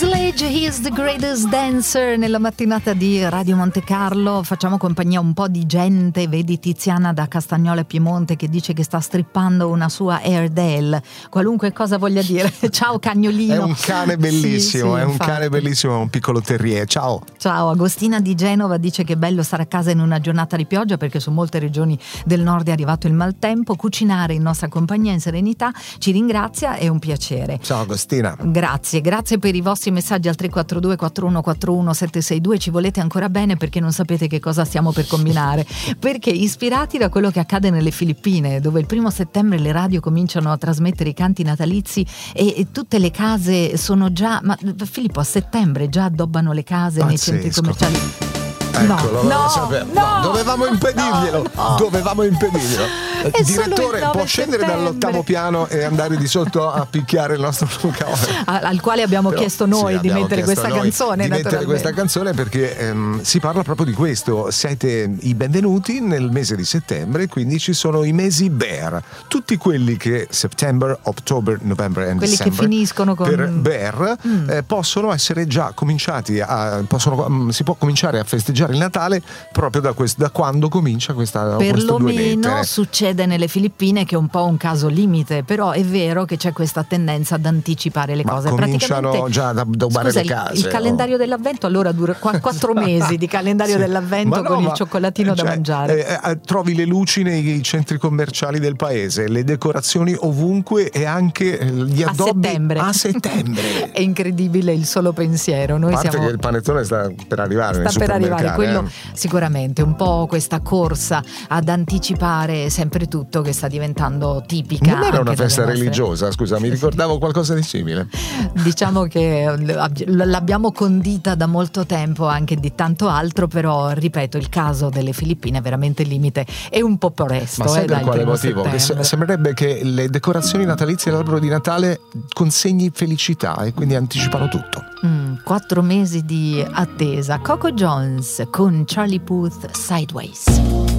Sledge, he's the greatest dancer. Nella mattinata di Radio Monte Carlo facciamo compagnia a un po' di gente. Vedi Tiziana da Castagnola Piemonte che dice che sta strippando una sua Airedale, qualunque cosa voglia dire. Ciao cagnolino. È un cane bellissimo, sì, è un infatti. cane bellissimo, un piccolo terrier. Ciao. Ciao, Agostina di Genova dice che è bello stare a casa in una giornata di pioggia perché su molte regioni del nord è arrivato il maltempo. Cucinare in nostra compagnia in serenità ci ringrazia, è un piacere. Ciao Agostina. Grazie per i vostri messaggi al 342 4141 762. Ci volete ancora bene perché non sapete che cosa stiamo per combinare, perché ispirati da quello che accade nelle Filippine, dove il 1 settembre le radio cominciano a trasmettere i canti natalizi e tutte le case sono già, ma Filippo, a settembre già addobbano le case nei centri commerciali. Eccolo, dovevamo impedirglielo. Il direttore può scendere dall'8° piano e andare di sotto a picchiare il nostro Luca al quale abbiamo chiesto noi di mettere questa canzone. Di mettere questa canzone perché si parla proprio di questo. Siete i benvenuti nel mese di settembre, quindi ci sono i mesi Bear, tutti quelli che September, October, November e quelli December che finiscono con per Bear possono essere già cominciati si può cominciare a festeggiare il Natale proprio da quando comincia questo 2 lettere. Perlomeno succede nelle Filippine, che è un po' un caso limite, però è vero che c'è questa tendenza ad anticipare le cose. Cominciano già ad addobbare le case. Il calendario dell'avvento allora dura 4 mesi di calendario dell'avvento con il cioccolatino da mangiare. Trovi le luci nei centri commerciali del paese, le decorazioni ovunque e anche gli addobbi a settembre. È incredibile il solo pensiero. Noi a parte che il panettone sta per arrivare quello sicuramente, un po' questa corsa ad anticipare sempre tutto che sta diventando tipica. Non era una festa religiosa, scusa, mi ricordavo qualcosa di simile. Diciamo che l'abbiamo condita da molto tempo, anche di tanto altro, però ripeto, il caso delle Filippine è veramente limite, è un po' presto. Ma sai per quale motivo? Che sembrerebbe che le decorazioni natalizie dell'albero di Natale consegni felicità e quindi anticipano tutto. 4 mesi di attesa. Coco Jones con Charlie Puth, Sideways.